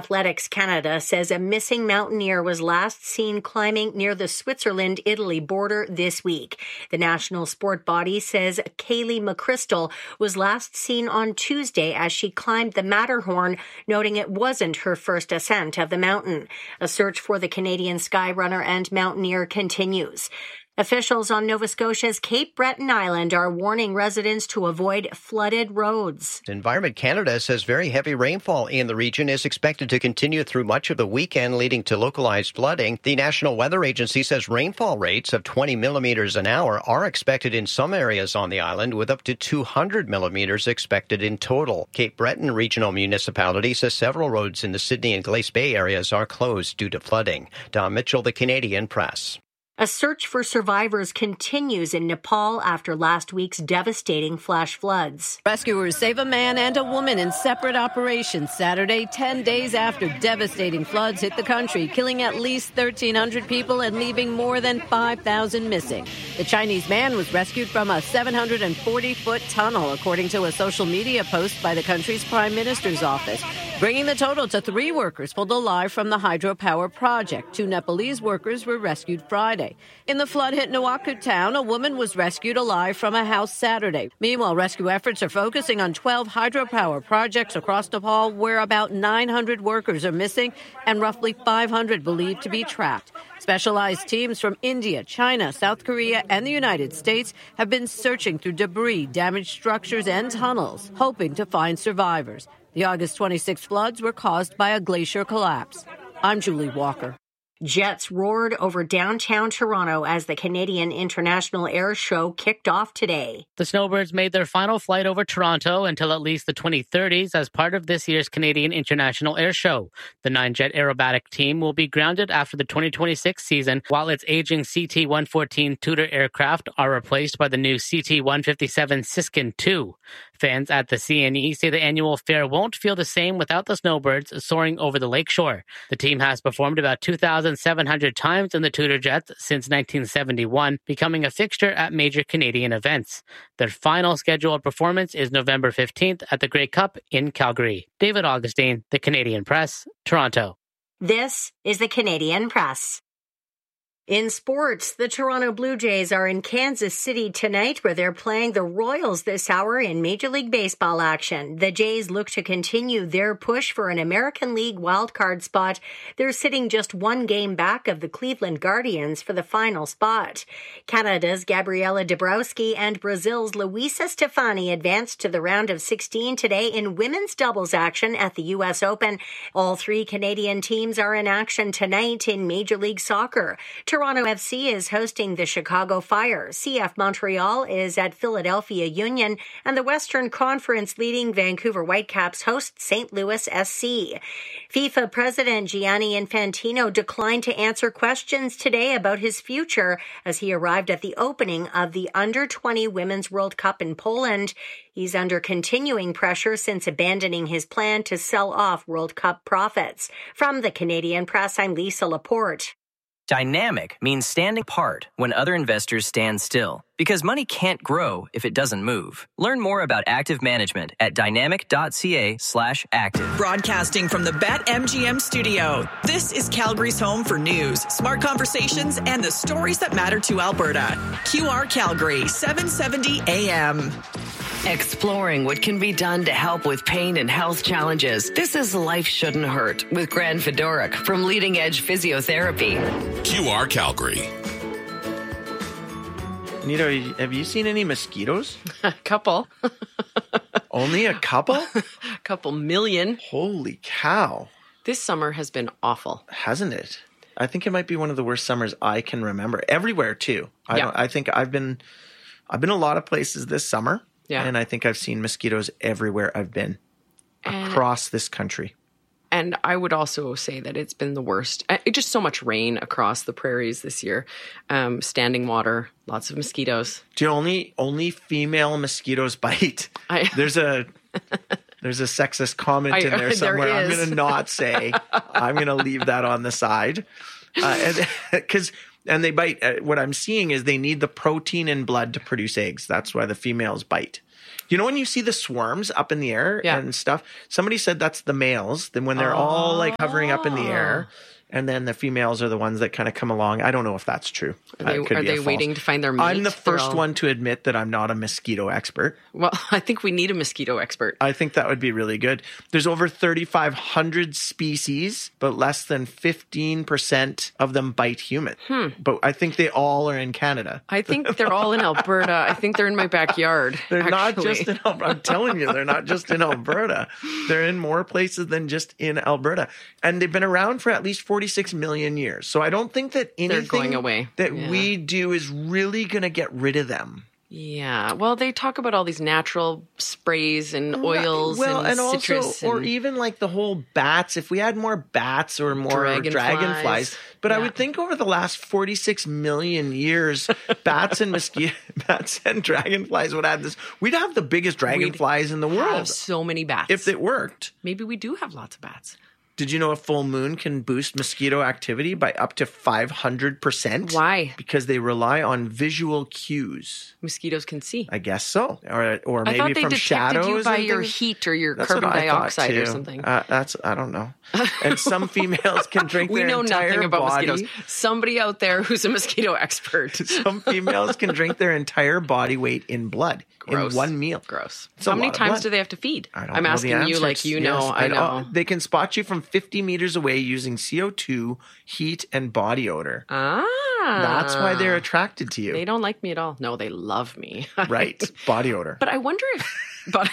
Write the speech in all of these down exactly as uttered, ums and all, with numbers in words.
Athletics Canada says a missing mountaineer was last seen climbing near the Switzerland-Italy border this week. The national sport body says Kaylee McChrystal was last seen on Tuesday as she climbed the Matterhorn, noting it wasn't her first ascent of the mountain. A search for the Canadian skyrunner and mountaineer continues. Officials on Nova Scotia's Cape Breton Island are warning residents to avoid flooded roads. Environment Canada says very heavy rainfall in the region is expected to continue through much of the weekend, leading to localized flooding. The National Weather Agency says rainfall rates of twenty millimeters an hour are expected in some areas on the island, with up to two hundred millimeters expected in total. Cape Breton Regional Municipality says several roads in the Sydney and Glace Bay areas are closed due to flooding. Don Mitchell, The Canadian Press. A search for survivors continues in Nepal after last week's devastating flash floods. Rescuers save a man and a woman in separate operations Saturday, ten days after devastating floods hit the country, killing at least thirteen hundred people and leaving more than five thousand missing. The Chinese man was rescued from a seven hundred forty foot tunnel, according to a social media post by the country's prime minister's office, bringing the total to three workers pulled alive from the hydropower project. Two Nepalese workers were rescued Friday. In the flood-hit Nuwakut town, a woman was rescued alive from a house Saturday. Meanwhile, rescue efforts are focusing on twelve hydropower projects across Nepal, where about nine hundred workers are missing and roughly five hundred believed to be trapped. Specialized teams from India, China, South Korea, and the United States have been searching through debris, damaged structures, and tunnels, hoping to find survivors. The August twenty-sixth floods were caused by a glacier collapse. I'm Julie Walker. Jets roared over downtown Toronto as the Canadian International Air Show kicked off today. The Snowbirds made their final flight over Toronto until at least the twenty thirties as part of this year's Canadian International Air Show. The nine-jet aerobatic team will be grounded after the twenty twenty-six season, while its aging C T one fourteen Tudor aircraft are replaced by the new C T one fifty-seven Siskin two. Fans at the C N E say the annual fair won't feel the same without the Snowbirds soaring over the lakeshore. The team has performed about two thousand seven hundred times in the Tudor jets since nineteen seventy-one, becoming a fixture at major Canadian events. Their final scheduled performance is November fifteenth at the Grey Cup in Calgary. David Augustine, The Canadian Press, Toronto. This is The Canadian Press. In sports, the Toronto Blue Jays are in Kansas City tonight, where they're playing the Royals this hour in Major League Baseball action. The Jays look to continue their push for an American League wildcard spot. They're sitting just one game back of the Cleveland Guardians for the final spot. Canada's Gabriela Dabrowski and Brazil's Luisa Stefani advanced to the round of sixteen today in women's doubles action at the U S Open. All three Canadian teams are in action tonight in Major League Soccer. Toronto F C is hosting the Chicago Fire. C F Montreal is at Philadelphia Union, and the Western Conference leading Vancouver Whitecaps host Saint Louis S C. FIFA President Gianni Infantino declined to answer questions today about his future as he arrived at the opening of the under twenty Women's World Cup in Poland. He's under continuing pressure since abandoning his plan to sell off World Cup profits. From the Canadian Press, I'm Lisa Laporte. Dynamic means standing apart when other investors stand still, because money can't grow if it doesn't move. Learn more about active management at dynamic.ca slash active. Broadcasting from the BetMGM studio, this is Calgary's home for news, smart conversations, and the stories that matter to Alberta. Q R Calgary, seven seventy A M. Exploring what can be done to help with pain and health challenges. This is Life Shouldn't Hurt with Gran Fedoruk from Leading Edge Physiotherapy. Q R Calgary. Nito, have you seen any mosquitoes? A couple. Only a couple? A couple million. Holy cow. This summer has been awful. Hasn't it? I think it might be one of the worst summers I can remember. Everywhere, too. I, yeah. don't, I think I've been I've been a lot of places this summer. Yeah. And I think I've seen mosquitoes everywhere I've been and, across this country. And I would also say that it's been the worst. It, just so much rain across the prairies this year. Um, standing water, lots of mosquitoes. Do you only only female mosquitoes bite? I, there's a there's a sexist comment I, in there somewhere. There I'm going to not say. I'm going to leave that on the side. Uh, because and they bite. Uh, what I'm seeing is they need the protein in blood to produce eggs. That's why the females bite. You know when you see the swarms up in the air Yeah. and stuff? Somebody said that's the males. Then when they're all like hovering up in the air, and then the females are the ones that kind of come along. I don't know if that's true. Are they, It could are be a they false. waiting to find their mate? I'm the They're first all- one to admit that I'm not a mosquito expert. Well, I think we need a mosquito expert. I think that would be really good. There's over thirty-five hundred species, but less than fifteen percent of them bite human. Hmm. But I think they all are in Canada. I think they're all in Alberta. I think they're in my backyard. They're not actually. just in Alberta. I'm telling you, they're not just in Alberta. They're in more places than just in Alberta. And they've been around for at least forty-six million years. So I don't think that anything going away. that Yeah. we do is really going to get rid of them. Yeah. Well, they talk about all these natural sprays and oils well, and, and also, citrus. or and even like the whole bats. If we had more bats or more Dragonflies. dragonflies, but I Yeah. would think over the last forty-six million years, bats and mosquito, bats and dragonflies would have this. We'd have the biggest dragonflies in the have world so many bats. if it worked. Maybe we do have lots of bats. Did you know a full moon can boost mosquito activity by up to five hundred percent? Why? Because they rely on visual cues. Mosquitoes can see. I guess so. Or or I maybe thought they from detected shadows you by and your things. heat or your That's carbon what I thought, dioxide or too. something. Uh, that's I don't know. And some females can drink We their know entire nothing about body. mosquitoes. Somebody out there who's a mosquito expert. Some females can drink their entire body weight in blood Gross. in one meal. Gross. It's a How many lot of times blood. do they have to feed? I don't I'm know asking the you like answers. you know. Yes, I know. oh, they can spot you from fifty meters away using C O two, heat, and body odor. Ah. That's why they're attracted to you. They don't like me at all. No, they love me. Right. Body odor. But I wonder if. But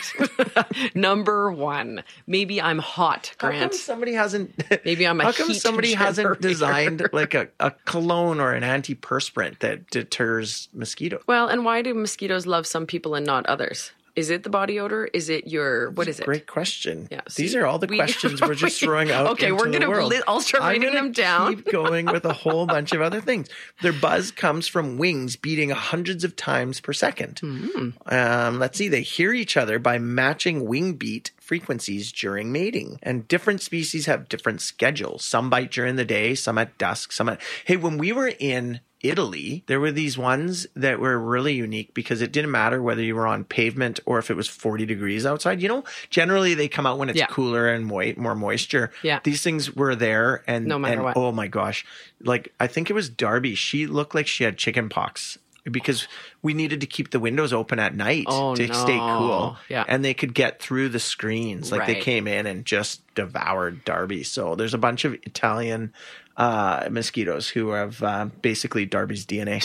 number one, maybe I'm hot, How Grant. come somebody hasn't? Maybe I'm a How come heat somebody hasn't generator? designed like a, a cologne or an antiperspirant that deters mosquitoes? Well, and why do mosquitoes love some people and not others? Is it the body odor? Is it your what is it? Great question. Yeah, These see, are all the we- questions we're just throwing out. Okay, into we're the gonna world. li- I'll start I'm writing gonna them down. Keep going with a whole bunch of other things. Their buzz comes from wings beating hundreds of times per second. Mm-hmm. Um, let's see. They hear each other by matching wing beat frequencies during mating, and different species have different schedules. Some bite during the day, some at dusk, some at. Hey, when we were in Italy, there were these ones that were really unique because it didn't matter whether you were on pavement or if it was forty degrees outside. You know, generally they come out when it's Yeah. cooler and mo- more moisture. Yeah. These things were there and, No matter and what. oh my gosh. Like I think it was Darby. She looked like she had chicken pox because we needed to keep the windows open at night Oh, to no. stay cool. Yeah. And they could get through the screens. Like they Right. came in and just devoured Darby. So there's a bunch of Italian uh, mosquitoes who have uh, basically Darby's D N A.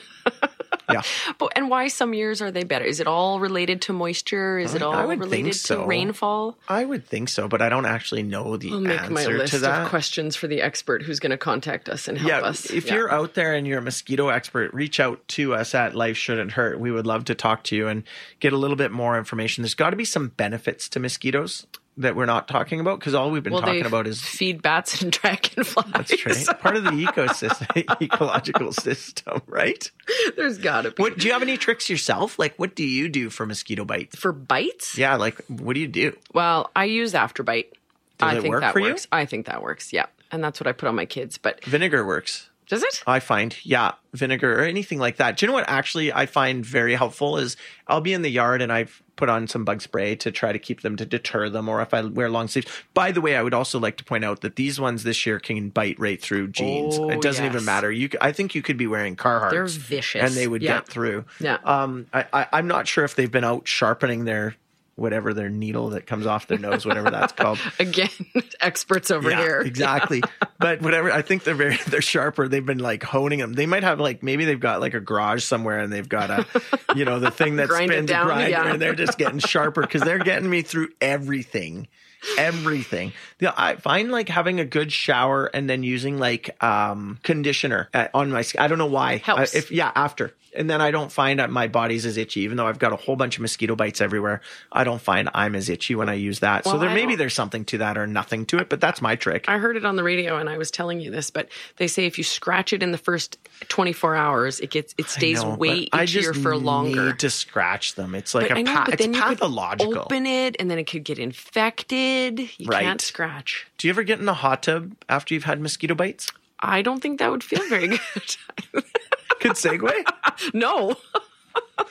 Yeah. But and why some years are they better? Is it all related to moisture? Is it all I would related think so. to rainfall? I would think so, but I don't actually know the I'll make answer my list to that. of questions for the expert who's going to contact us and help Yeah, us. if Yeah. you're out there and you're a mosquito expert, reach out to us at Life Shouldn't Hurt. We would love to talk to you and get a little bit more information. There's got to be some benefits to mosquitoes that we're not talking about because all we've been well, talking they about is feed bats and dragonflies. that's right, part of the ecosystem, ecological system, right? There's got to be. What do you have any tricks yourself? Like, what do you do for mosquito bites? For bites? Yeah, like what do you do? Well, I use Afterbite. Does I it think work that for you? works. I think that works. Yeah, and that's what I put on my kids. But Vinegar works. does it? I find, yeah, vinegar or anything like that. Do you know what actually I find very helpful is I'll be in the yard and I've put on some bug spray to try to keep them, to deter them, or if I wear long sleeves. By the way, I would also like to point out that these ones this year can bite right through jeans. Oh, it doesn't yes. even matter. You, c- I think you could be wearing Carhartts. They're vicious. And they would Yeah. get through. Yeah. Um, I, I, I'm not sure if they've been out sharpening their whatever their needle that comes off their nose, whatever that's called. Again, experts over Yeah, here. exactly. But whatever, I think they're very, they're sharper. They've been like honing them. They might have like, maybe they've got like a garage somewhere and they've got a, you know, the thing that Grind it spins a down, grinder yeah. and they're just getting sharper because they're getting me through everything. Everything. Yeah, I find like having a good shower and then using like um conditioner at, on my skin. I don't know why. Helps. I, if yeah, after. And then I don't find that my body's as itchy, even though I've got a whole bunch of mosquito bites everywhere. I don't find I'm as itchy when I use that. Well, so there I maybe don't- there's something to that or nothing to it, but that's my trick. I heard it on the radio and I was telling you this, but they say if you scratch it in the first twenty-four hours, it gets it stays I know, way but I itchier just for longer. need to scratch them. It's like But a I know, pa- but it's then you pathological. could open it and then it could get infected. You Right. can't scratch. Do you ever get in the hot tub after you've had mosquito bites? I don't think that would feel very good. Good segue. No.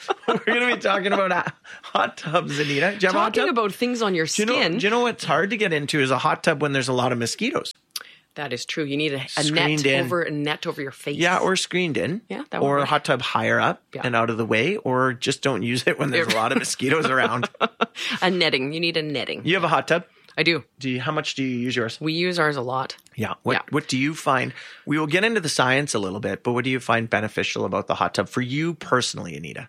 We're going to be talking about hot tubs, Anita. Do you have a hot Talking tub? about things on your Do you, skin. know, do you know what's hard to get into is a hot tub when there's a lot of mosquitoes. That is true. You need a, a net Screened in. over a net over your face. Yeah, or screened in. Yeah, that would Or a work. hot tub higher up Yeah. and out of the way, or just don't use it when there's a lot of mosquitoes around. a netting. You need a netting. You have a hot tub? I do. Do you? How much do you use yours? We use ours a lot. Yeah. What Yeah. What do you find? We will get into the science a little bit, but what do you find beneficial about the hot tub for you personally, Anita?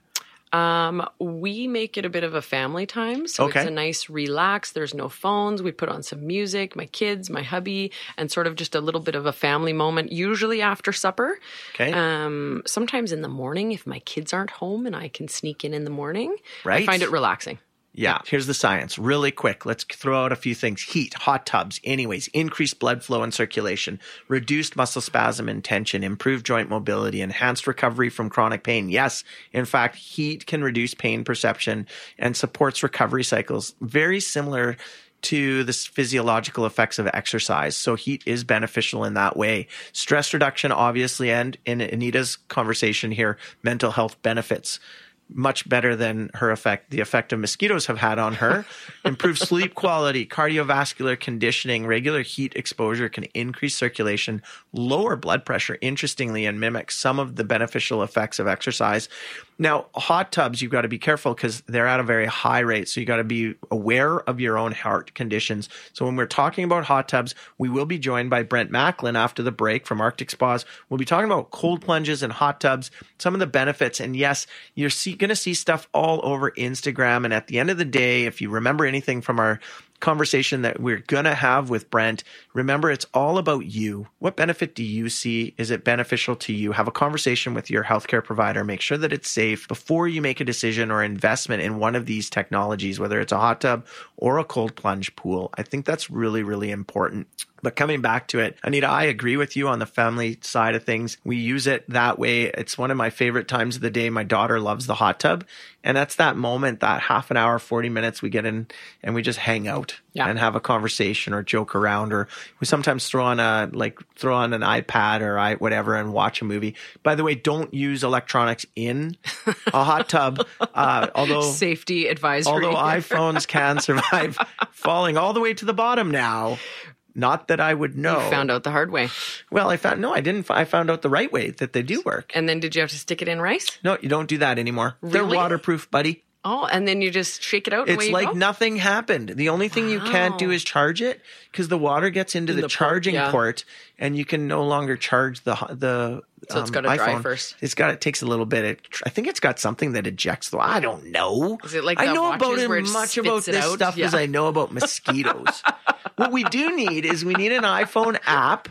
Um, we make it a bit of a family time. So Okay. it's a nice relax. There's no phones. We put on some music, my kids, my hubby, and sort of just a little bit of a family moment, usually after supper. Okay. Um, sometimes in the morning if my kids aren't home and I can sneak in in the morning. Right. I find it relaxing. Yeah, here's the science. Really quick, let's throw out a few things. Heat, hot tubs, anyways, increased blood flow and circulation, reduced muscle spasm and tension, improved joint mobility, enhanced recovery from chronic pain. Yes, in fact, heat can reduce pain perception and supports recovery cycles. Very similar to the physiological effects of exercise. So heat is beneficial in that way. Stress reduction, obviously, and in Anita's conversation here, mental health benefits. Much better than her effect, the effect of mosquitoes have had on her. Improved sleep quality, cardiovascular conditioning, regular heat exposure can increase circulation, lower blood pressure, interestingly, and mimic some of the beneficial effects of exercise. Now, hot tubs, you've got to be careful because they're at a very high rate. So you got to be aware of your own heart conditions. So when we're talking about hot tubs, we will be joined by Brent Macklin after the break from Arctic Spas. We'll be talking about cold plunges and hot tubs, some of the benefits. And yes, you're see, going to see stuff all over Instagram. And at the end of the day, if you remember anything from our conversation that we're going to have with Brent, remember, it's all about you. What benefit do you see? Is it beneficial to you? Have a conversation with your healthcare provider. Make sure that it's safe before you make a decision or investment in one of these technologies, whether it's a hot tub or a cold plunge pool. I think that's really, really important. But coming back to it, Anita, I agree with you on the family side of things. We use it that way. It's one of my favorite times of the day. My daughter loves the hot tub. And that's that moment, that half an hour, forty minutes we get in and we just hang out Yeah. and have a conversation or joke around. Or we sometimes throw on a, like throw on an iPad or I, whatever and watch a movie. By the way, don't use electronics in a hot tub. Uh, although Safety advisory. although iPhones can survive falling all the way to the bottom now. Not that I would know. You found out the hard way. Well, I found, no, I didn't. I found out the right way that they do work. And then did you have to stick it in rice? No, you don't do that anymore. They're Really? waterproof, buddy. Oh, and then you just shake it out and away It's you like go? nothing happened. The only thing you can't do Wow. is charge it because the water gets into In the, the port, charging yeah. port and you can no longer charge the the So it's um, gotta dry iPhone. first. It's got it takes a little bit. It, I think it's got something that ejects the. I don't know. Is it like I the know about watches where as it much spits about it this out? stuff as Yeah. I know about mosquitoes. What we do need is we need an iPhone app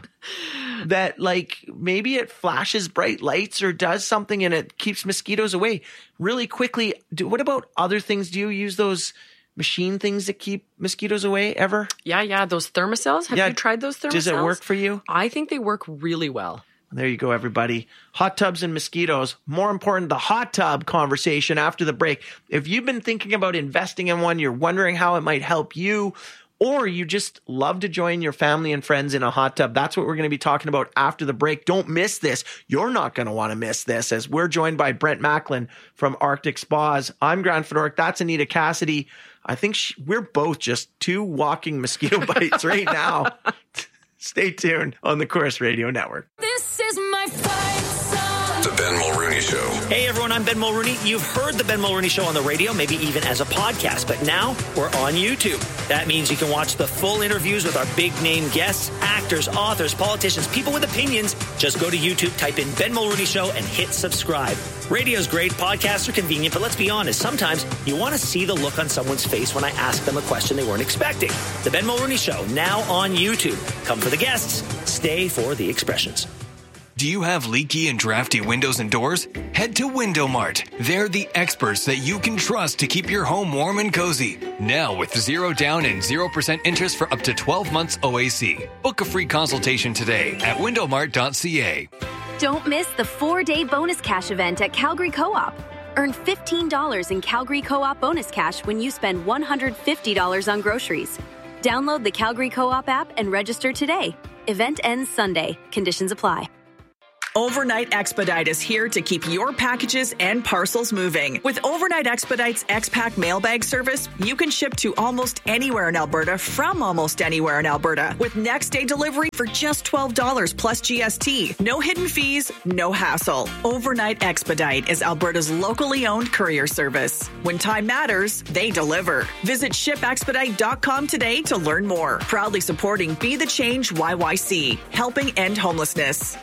that like maybe it flashes bright lights or does something and it keeps mosquitoes away really quickly. Do, what about other things? Do you use those machine things that keep mosquitoes away ever? Yeah, yeah. Those thermocells. Have Yeah. you tried those thermocells? Does it work for you? I think they work really well. There you go, everybody. Hot tubs and mosquitoes. More important, the hot tub conversation after the break. If you've been thinking about investing in one, you're wondering how it might help you, or you just love to join your family and friends in a hot tub, that's what we're going to be talking about after the break. Don't miss this. You're not going to want to miss this as we're joined by Brent Macklin from Arctic Spas. I'm Grant Fedoruk. That's Anita Cassidy. I think she, we're both just two walking mosquito bites right now. Stay tuned on the Chorus Radio Network. This is my fight song. The Ben Mulrooney Show. Hey everyone, I'm Ben Mulrooney. You've heard the Ben Mulrooney Show on the radio, maybe even as a podcast, but now we're on YouTube. That means you can watch the full interviews with our big name guests, actors, authors, politicians, people with opinions. Just go to YouTube, type in Ben Mulrooney Show and hit subscribe. Radio's great, podcasts are convenient, but let's be honest, sometimes you want to see the look on someone's face when I ask them a question they weren't expecting. The Ben Mulrooney Show, now on YouTube. Come for the guests, stay for the expressions. Do you have leaky and drafty windows and doors? Head to Window Mart. They're the experts that you can trust to keep your home warm and cozy. Now with zero down and zero percent interest for up to twelve months O A C. Book a free consultation today at window mart dot c a. Don't miss the four-day bonus cash event at Calgary Co-op. Earn fifteen dollars in Calgary Co-op bonus cash when you spend one hundred fifty dollars on groceries. Download the Calgary Co-op app and register today. Event ends Sunday. Conditions apply. Overnight Expedite is here to keep your packages and parcels moving. With Overnight Expedite's X-Pack mailbag service, you can ship to almost anywhere in Alberta from almost anywhere in Alberta with next day delivery for just twelve dollars plus G S T. No hidden fees, no hassle. Overnight Expedite is Alberta's locally owned courier service. When time matters, they deliver. Visit ship expedite dot com today to learn more. Proudly supporting Be the Change Y Y C, helping end homelessness.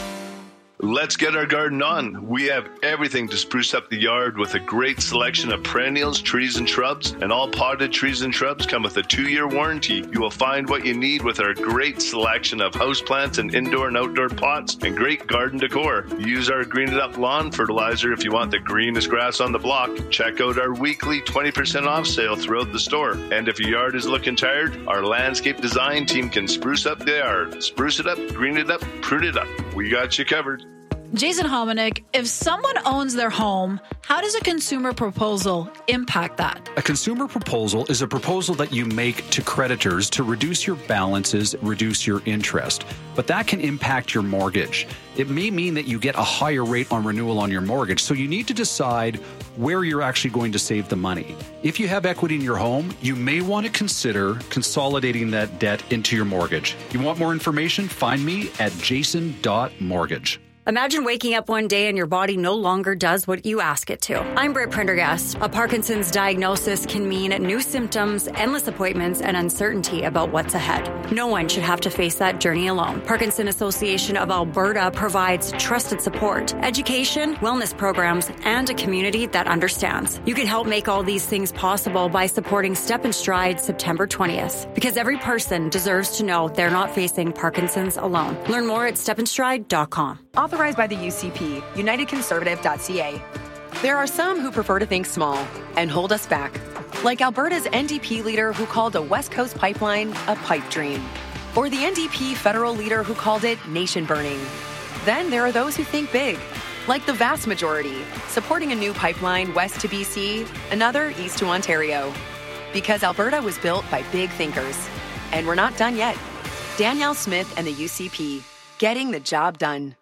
Let's get our garden on. We have everything to spruce up the yard with a great selection of perennials, trees, and shrubs. And all potted trees and shrubs come with a two-year warranty. You will find what you need with our great selection of houseplants and indoor and outdoor pots and great garden decor. Use our Green It Up lawn fertilizer if you want the greenest grass on the block. Check out our weekly twenty percent off sale throughout the store. And if your yard is looking tired, our landscape design team can spruce up the yard. Spruce it up, green it up, prune it up. We got you covered. Jason Hominick, if someone owns their home, how does a consumer proposal impact that? A consumer proposal is a proposal that you make to creditors to reduce your balances, reduce your interest. But that can impact your mortgage. It may mean that you get a higher rate on renewal on your mortgage, so you need to decide where you're actually going to save the money. If you have equity in your home, you may want to consider consolidating that debt into your mortgage. You want more information? Find me at jason dot mortgage. Imagine waking up one day and your body no longer does what you ask it to. I'm Britt Prendergast. A Parkinson's diagnosis can mean new symptoms, endless appointments, and uncertainty about what's ahead. No one should have to face that journey alone. Parkinson Association of Alberta provides trusted support, education, wellness programs, and a community that understands. You can help make all these things possible by supporting Step in Stride September twentieth, because every person deserves to know they're not facing Parkinson's alone. Learn more at step in stride dot com. Authorized by the U C P, united conservative dot c a. There are some who prefer to think small and hold us back, like Alberta's N D P leader who called a West Coast pipeline a pipe dream, or the N D P federal leader who called it nation burning. Then there are those who think big, like the vast majority, supporting a new pipeline west to B C, another east to Ontario. Because Alberta was built by big thinkers, and we're not done yet. Danielle Smith and the U C P, getting the job done.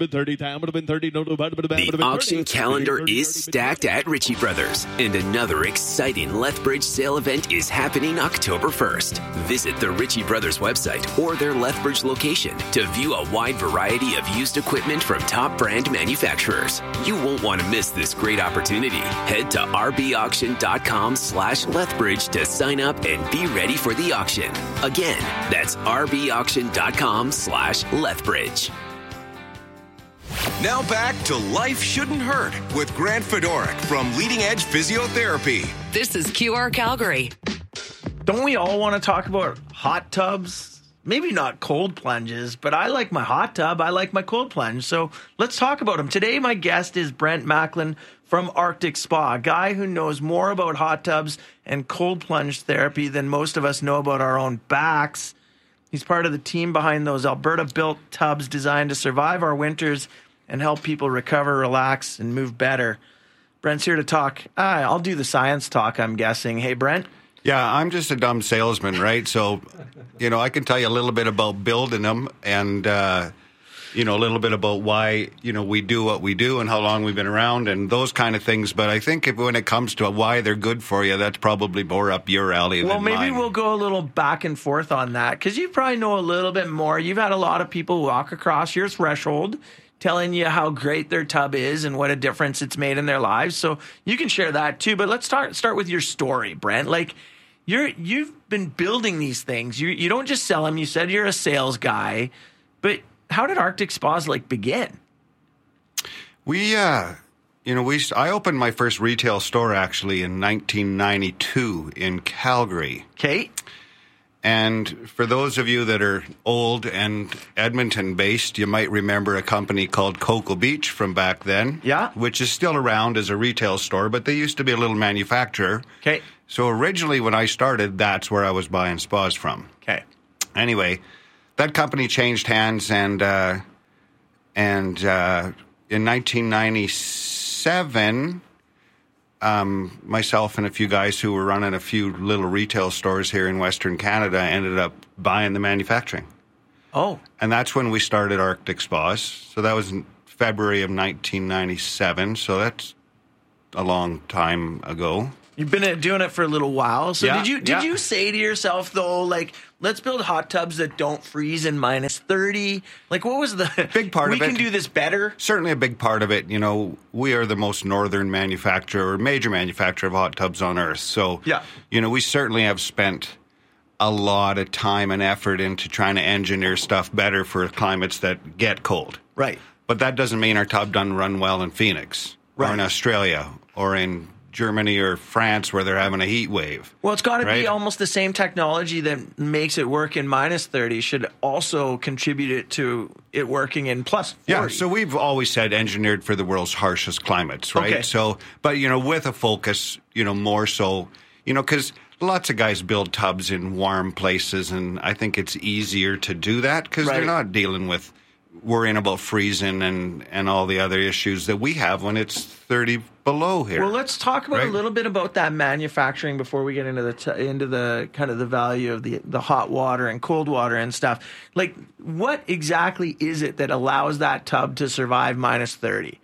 The auction calendar is stacked at Ritchie Brothers, and another exciting Lethbridge sale event is happening October first. Visit the Ritchie Brothers website or their Lethbridge location to view a wide variety of used equipment from top brand manufacturers. You won't want to miss this great opportunity. Head to rbauction.com slash Lethbridge to sign up and be ready for the auction. Again, that's rbauction.com slash Lethbridge. Now back to Life Shouldn't Hurt with Grant Fedorik from Leading Edge Physiotherapy. This is Q R Calgary. Don't we all want to talk about hot tubs? Maybe not cold plunges, but I like my hot tub. I like my cold plunge. So let's talk about them. Today, my guest is Brent Macklin from Arctic Spa, a guy who knows more about hot tubs and cold plunge therapy than most of us know about our own backs. He's part of the team behind those Alberta-built tubs designed to survive our winters and help people recover, relax, and move better. Brent's here to talk. Ah, I'll do the science talk, I'm guessing. Hey, Brent? Yeah, I'm just a dumb salesman, right? So, you know, I can tell you a little bit about building them and, uh, you know, a little bit about why, you know, we do what we do and how long we've been around and those kind of things. But I think if when it comes to why they're good for you, that's probably more up your alley well, than maybe mine. We'll go a little back and forth on that because you probably know a little bit more. You've had a lot of people walk across your threshold telling you how great their tub is and what a difference it's made in their lives. So you can share that too. But let's start start with your story, Brent. Like you're you've been building these things. You you don't just sell them. You said you're a sales guy, but how did Arctic Spas like begin? We uh, you know, we I opened my first retail store actually in nineteen ninety-two in Calgary. Okay. And for those of you that are old and Edmonton-based, you might remember a company called Cocoa Beach from back then. Yeah. Which is still around as a retail store, but they used to be a little manufacturer. Okay. So originally when I started, that's where I was buying spas from. Okay. Anyway, that company changed hands, and uh, and uh, in nineteen ninety-seven... Um, myself and a few guys who were running a few little retail stores here in Western Canada ended up buying the manufacturing. Oh. And that's when we started Arctic Spas. So that was in February of nineteen ninety-seven. So that's a long time ago. You've been doing it for a little while. So Yeah, did you did yeah. you say to yourself though, like, let's build hot tubs that don't freeze in minus thirty? Like, what was the big part we of it? We can do this better. Certainly a big part of it. You know, we are the most northern manufacturer, or major manufacturer of hot tubs on Earth. So, yeah. you know, we certainly have spent a lot of time and effort into trying to engineer stuff better for climates that get cold. Right. But that doesn't mean our tub doesn't run well in Phoenix Right. or in Australia or in Germany or France where they're having a heat wave. Well, it's got to right? be almost the same technology that makes it work in minus thirty should also contribute it to it working in plus forty. Yeah, so we've always said engineered for the world's harshest climates, right? Okay. So, but, you know, with a focus, you know, more so, you know, because lots of guys build tubs in warm places, and I think it's easier to do that because Right. they're not dealing with worrying about freezing and, and all the other issues that we have when it's thirty below here. Well, let's talk about right? a little bit about that manufacturing before we get into the t- into the kind of the value of the the hot water and cold water and stuff. Like, what exactly is it that allows that tub to survive minus thirty?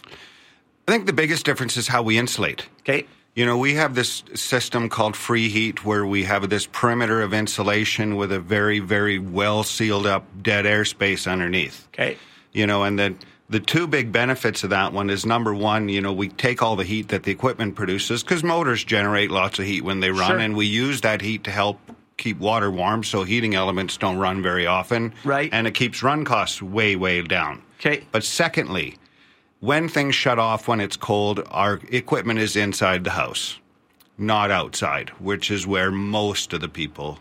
I think the biggest difference is how we insulate. Okay. You know, we have this system called free heat where we have this perimeter of insulation with a very, very well sealed up dead airspace underneath. Okay. You know, and then the two big benefits of that one is number one, you know, we take all the heat that the equipment produces because motors generate lots of heat when they run, Sure. and we use that heat to help keep water warm so heating elements don't run very often. Right. And it keeps run costs way, way down. Okay. But secondly, when things shut off when it's cold, our equipment is inside the house, not outside, which is where most of the people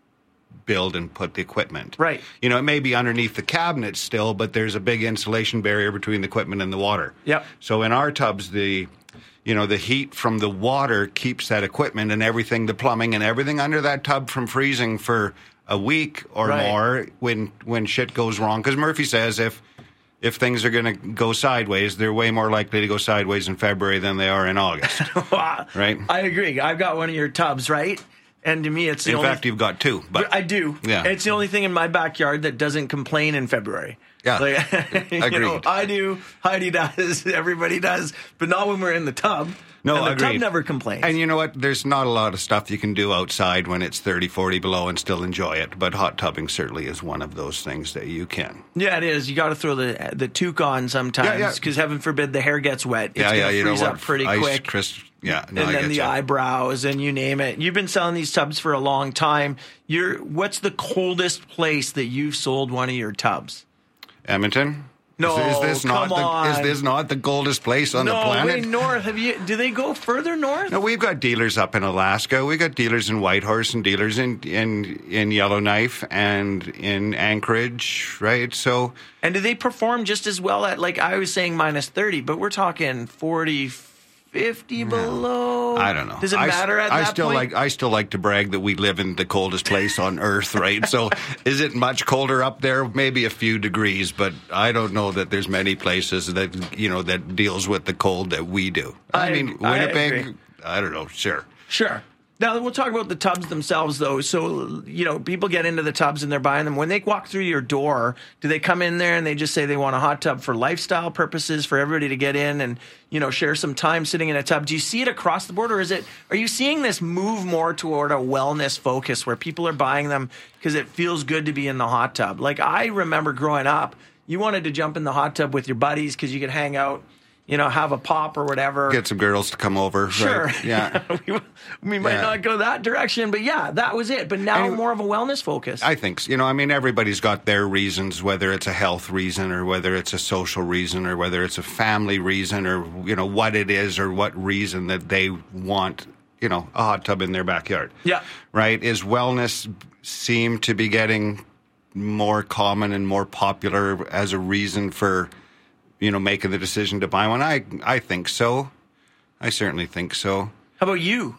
build and put the equipment. Right. You know, it may be underneath the cabinet still, but there's a big insulation barrier between the equipment and the water. Yep. So in our tubs, the you know, the heat from the water keeps that equipment and everything, the plumbing and everything under that tub from freezing for a week or Right. more when when shit goes wrong. Because Murphy says if if things are going to go sideways, they're way more likely to go sideways in February than they are in August. Right? I agree. I've got one of your tubs, right? And to me, it's the In only fact, you've got two. But I do. Yeah. It's the only thing in my backyard that doesn't complain in February. Yeah. Like, you know, Agreed. I do. Heidi does. Everybody does. But not when we're in the tub. No, and the agreed. tub never complains. And you know what? There's not a lot of stuff you can do outside when it's thirty, forty below and still enjoy it. But hot tubbing certainly is one of those things that you can. Yeah, it is. You got to throw the the toque on sometimes Yeah, yeah. because heaven forbid the hair gets wet. It's yeah, gonna yeah, you freeze know up what? pretty Ice, quick. Crisp, yeah, no, and I then get the you. eyebrows and you name it. You've been selling these tubs for a long time. You're what's the coldest place that you've sold one of your tubs? Edmonton? No, is, is this not come the, on. Is this not the coldest place on no, the planet? way north. Have you? Do they go further north? No, we've got dealers up in Alaska. We've got dealers in Whitehorse and dealers in, in, in Yellowknife and in Anchorage, right? So, And do they perform just as well at, like I was saying, minus thirty, but we're talking forty, fifty below? I don't know. Does it I, matter at I that still point? like I still like to brag that we live in the coldest place on Earth, right? So, is it much colder up there? Maybe a few degrees, but I don't know that there's many places that you know that deals with the cold that we do. I, I- mean, I Winnipeg. agree. I, don't know. Sure. Sure. Now we'll talk about the tubs themselves, though. So, you know, people get into the tubs and they're buying them. When they walk through your door, do they come in there and they just say they want a hot tub for lifestyle purposes, for everybody to get in and, you know, share some time sitting in a tub? Do you see it across the board, or is it? Are you seeing this move more toward a wellness focus where people are buying them because it feels good to be in the hot tub? Like I remember growing up, you wanted to jump in the hot tub with your buddies because you could hang out, you know, have a pop or whatever. Get some girls to come over. Sure. Right? Yeah. we, we might Yeah. not go that direction, but yeah, that was it. But now Anyway- more of a wellness focus. I think, so. You know, I mean, everybody's got their reasons, whether it's a health reason or whether it's a social reason or whether it's a family reason or, you know, what it is or what reason that they want, you know, a hot tub in their backyard. Yeah. Right? Is wellness seem to be getting more common and more popular as a reason for, you know, making the decision to buy one? I, I think so. I certainly think so. How about you?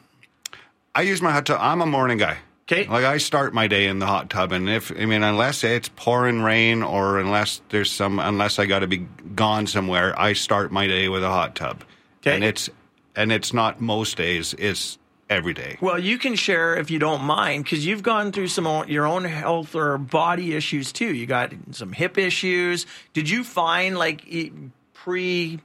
I use my hot tub. I'm a morning guy. Okay. Like I start my day in the hot tub, and if I mean, unless it's pouring rain or unless there's some, unless I got to be gone somewhere, I start my day with a hot tub. Okay. And it's and it's not most days. It's every day. Well, you can share if you don't mind, because you've gone through some o- your own health or body issues too. You got some hip issues. Did you find like e- pre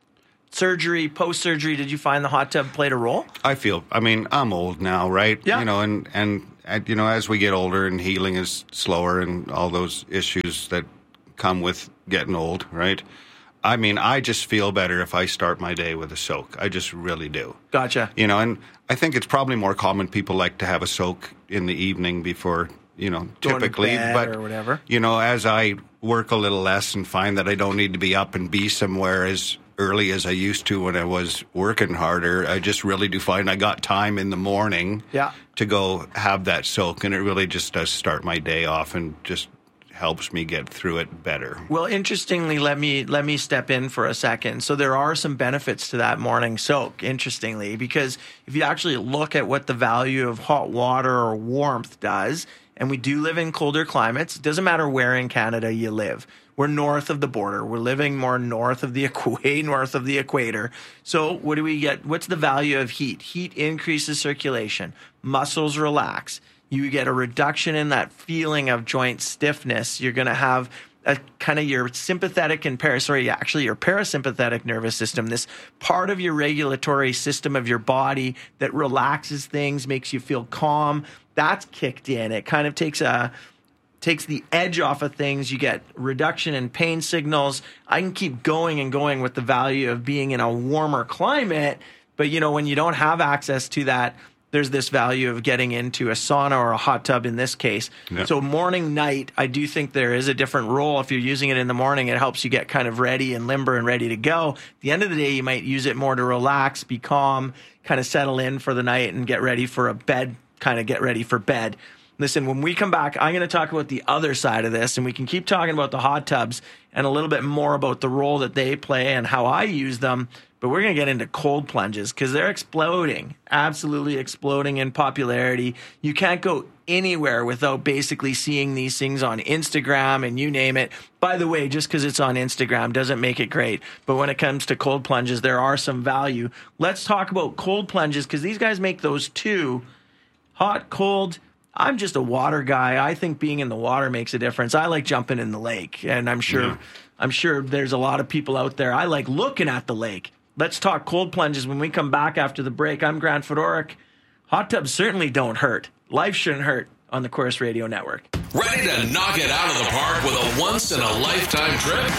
surgery, post surgery? Did you find the hot tub played a role? I feel. I mean, I'm old now, right? Yeah. You know, and and, and you know, as we get older and healing is slower and all those issues that come with getting old, right? I mean, I just feel better if I start my day with a soak. I just really do. Gotcha. You know, and I think it's probably more common people like to have a soak in the evening before, you know, Going typically. to bed but, or whatever. You know, as I work a little less and find that I don't need to be up and be somewhere as early as I used to when I was working harder, I just really do find I got time in the morning Yeah. to go have that soak. And it really just does start my day off and just helps me get through it better. Well, interestingly, let me let me step in for a second. So there are some benefits to that morning soak, interestingly, because if you actually look at what the value of hot water or warmth does, and we do live in colder climates, it doesn't matter where in Canada you live. We're north of the border. We're living more north of the equator, north of the equator. So what do we get? What's the value of heat? Heat increases circulation. Muscles relax. You get a reduction in that feeling of joint stiffness. You're going to have a kind of your sympathetic and para, sorry, actually your parasympathetic nervous system, this part of your regulatory system of your body that relaxes things, makes you feel calm. That's kicked in. It kind of takes a takes the edge off of things. You get reduction in pain signals. I can keep going and going with the value of being in a warmer climate, but you know, when you don't have access to that, there's this value of getting into a sauna or a hot tub in this case. Yeah. So morning, night, I do think there is a different role. If you're using it in the morning, it helps you get kind of ready and limber and ready to go. At the end of the day, you might use it more to relax, be calm, kind of settle in for the night and get ready for a bed, kind of get ready for bed. Listen, when we come back, I'm going to talk about the other side of this, and we can keep talking about the hot tubs and a little bit more about the role that they play and how I use them. But we're going to get into cold plunges because they're exploding, absolutely exploding in popularity. You can't go anywhere without basically seeing these things on Instagram and you name it. By the way, just because it's on Instagram doesn't make it great. But when it comes to cold plunges, there are some value. Let's talk about cold plunges because these guys make those too. Hot, cold. I'm just a water guy. I think being in the water makes a difference. I like jumping in the lake, and I'm sure, yeah. I'm sure there's a lot of people out there. I like looking at the lake. Let's talk cold plunges when we come back after the break. I'm Grant Fedoruk. Hot tubs certainly don't hurt. Life shouldn't hurt on the Corus Radio Network. Ready to knock it out of the park with a once-in-a-lifetime trip?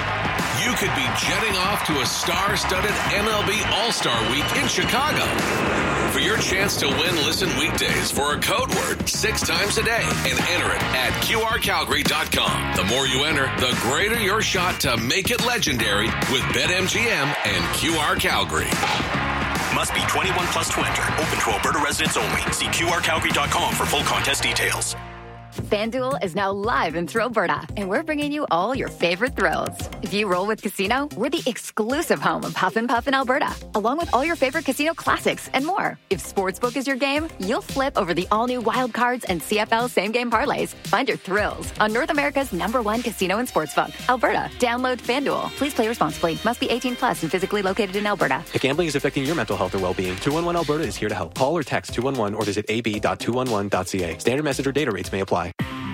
You could be jetting off to a star-studded M L B All-Star Week in Chicago. For your chance to win, listen weekdays for a code word six times a day and enter it at Q R Calgary dot com. The more you enter, the greater your shot to make it legendary with BetMGM and Q R Calgary. Must be twenty-one plus to enter. Open to Alberta residents only. See Q R Calgary dot com for full contest details. FanDuel is now live in Alberta, and we're bringing you all your favorite thrills. If you roll with Casino, we're the exclusive home of Huff and Puff in Alberta, along with all your favorite casino classics and more. If Sportsbook is your game, you'll flip over the all-new Wild Cards and C F L same-game parlays. Find your thrills on North America's number one casino and sportsbook, Alberta. Download FanDuel. Please play responsibly. Must be eighteen plus and physically located in Alberta. If gambling is affecting your mental health or well-being, two one one Alberta is here to help. Call or text two one one or visit a b dot two one one dot c a. Standard message or data rates may apply.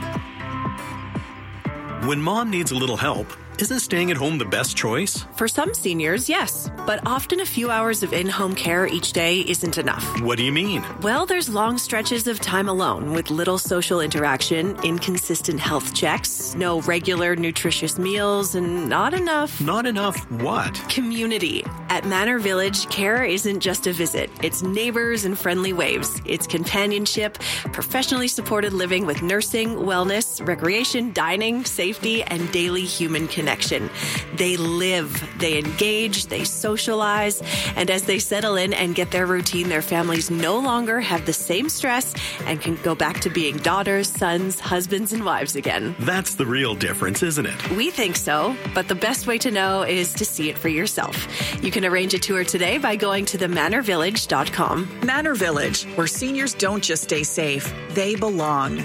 When mom needs a little help, isn't staying at home the best choice? For some seniors, yes. But often a few hours of in-home care each day isn't enough. What do you mean? Well, there's long stretches of time alone with little social interaction, inconsistent health checks, no regular nutritious meals, and not enough... Not enough what? Community. At Manor Village, care isn't just a visit. It's neighbors and friendly waves. It's companionship, professionally supported living with nursing, wellness, recreation, dining, safety, and daily human connection. They live, they engage, they socialize, and as they settle in and get their routine, their families no longer have the same stress and can go back to being daughters, sons, husbands, and wives again. That's the real difference, isn't it? We think so, but the best way to know is to see it for yourself. You can arrange a tour today by going to the manor village dot com. Manor Village, where seniors don't just stay safe, they belong.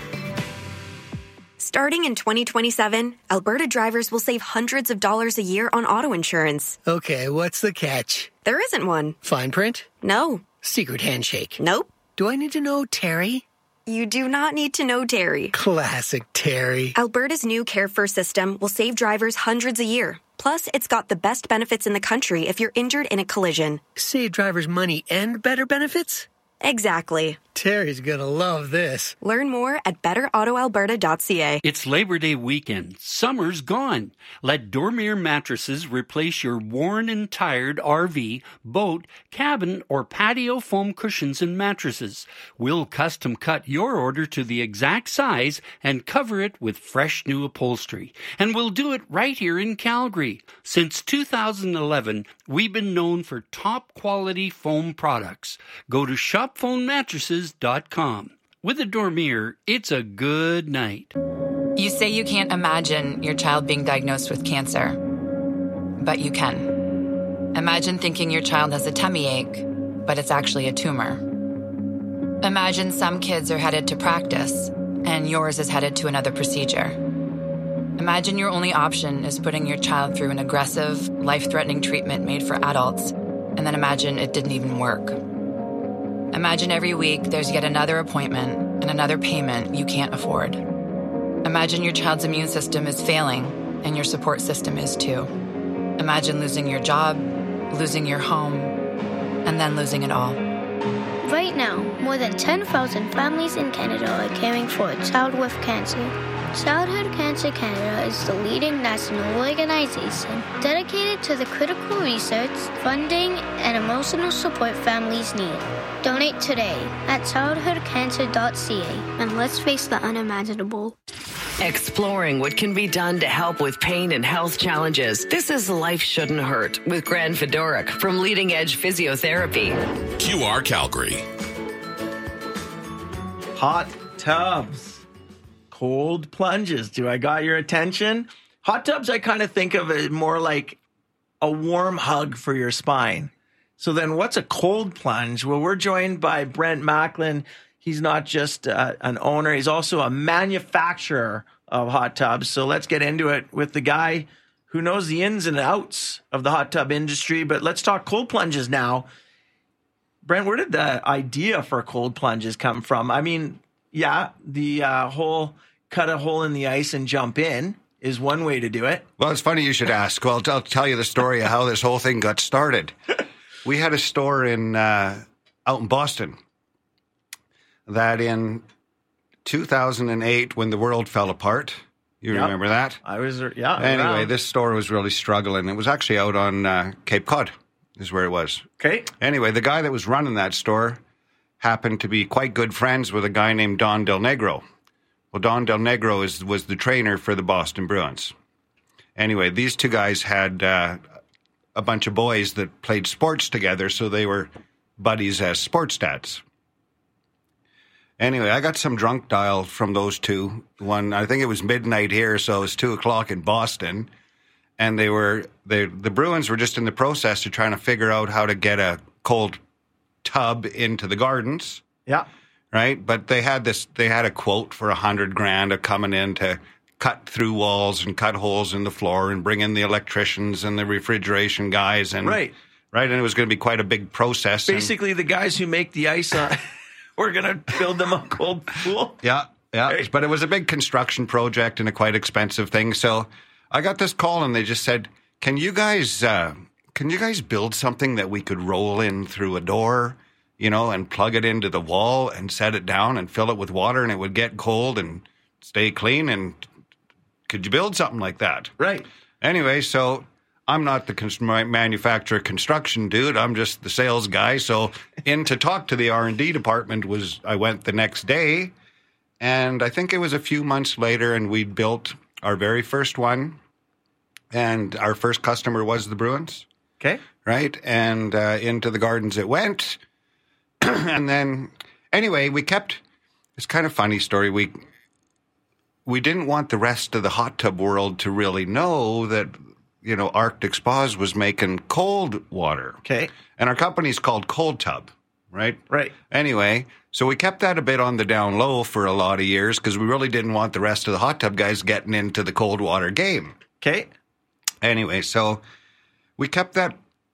Starting in twenty twenty-seven, Alberta drivers will save hundreds of dollars a year on auto insurance. Okay, what's the catch? There isn't one. Fine print? No. Secret handshake. Nope. Do I need to know Terry? You do not need to know Terry. Classic Terry. Alberta's new Care First system will save drivers hundreds a year. Plus, it's got the best benefits in the country if you're injured in a collision. Save drivers money and better benefits? Exactly. Terry's gonna love this. Learn more at better auto alberta dot c a. It's Labor Day weekend. Summer's gone. Let Dormier Mattresses replace your worn and tired R V, boat, cabin, or patio foam cushions and mattresses. We'll custom cut your order to the exact size and cover it with fresh new upholstery. And we'll do it right here in Calgary. Since two thousand eleven, we've been known for top quality foam products. Go to shop phone mattresses dot com. With a Dormier, it's a good night. You say you can't imagine your child being diagnosed with cancer, but you can. Imagine thinking your child has a tummy ache, but it's actually a tumor. Imagine some kids are headed to practice, and yours is headed to another procedure. Imagine your only option is putting your child through an aggressive, life-threatening treatment made for adults, and then imagine it didn't even work. Imagine every week there's yet another appointment and another payment you can't afford. Imagine your child's immune system is failing and your support system is too. Imagine losing your job, losing your home, and then losing it all. Right now, more than ten thousand families in Canada are caring for a child with cancer. Childhood Cancer Canada is the leading national organization dedicated to the critical research, funding, and emotional support families need. Donate today at childhood cancer dot c a and let's face the unimaginable. Exploring what can be done to help with pain and health challenges. This is Life Shouldn't Hurt with Gran Fedoruk from Leading Edge Physiotherapy. Q R Calgary. Hot tubs. Cold plunges. Do I got your attention? Hot tubs, I kind of think of it more like a warm hug for your spine. So then what's a cold plunge? Well, we're joined by Brent Macklin. He's not just uh, an owner. He's also a manufacturer of hot tubs. So let's get into it with the guy who knows the ins and outs of the hot tub industry. But let's talk cold plunges now. Brent, where did the idea for cold plunges come from? I mean, yeah, the uh, whole cut a hole in the ice and jump in is one way to do it. Well, it's funny you should ask. Well, I'll tell you the story of how this whole thing got started. We had a store in uh, out in Boston that in two thousand eight, when the world fell apart, you yep. remember that? I was, yeah. Anyway, around. This store was really struggling. It was actually out on uh, Cape Cod is where it was. Okay. Anyway, the guy that was running that store happened to be quite good friends with a guy named Don Del Negro. Well, Don Del Negro is, was the trainer for the Boston Bruins. Anyway, these two guys had uh, a bunch of boys that played sports together, so they were buddies as sports dads. Anyway, I got some drunk dial from those two. One, I think it was midnight here, so it was two o'clock in Boston. And they were they the Bruins were just in the process of trying to figure out how to get a cold tub into the gardens. Yeah. Right? But they had this they had a quote for a hundred grand of coming in to cut through walls and cut holes in the floor and bring in the electricians and the refrigeration guys and right. Right. And it was going to be quite a big process. Basically and, the guys who make the ice uh, we're gonna build them a cold pool. Yeah, yeah. Right. But it was a big construction project and a quite expensive thing. So I got this call and they just said, Can you guys uh, can you guys build something that we could roll in through a door? You know, and plug it into the wall and set it down and fill it with water and it would get cold and stay clean. And could you build something like that? Right. Anyway, so I'm not the cons- manufacturer construction dude. I'm just the sales guy. So in to talk to the R and D department was, I went the next day and I think it was a few months later and we'd built our very first one and our first customer was the Bruins. Okay. Right. And uh, into the gardens it went. And then, anyway, we kept, it's kind of a funny story. We we didn't want the rest of the hot tub world to really know that, you know, Arctic Spas was making cold water. Okay. And our company's called Cold Tub, right? Right. Anyway, so we kept that a bit on the down low for a lot of years because we really didn't want the rest of the hot tub guys getting into the cold water game. Okay. Anyway, so we kept that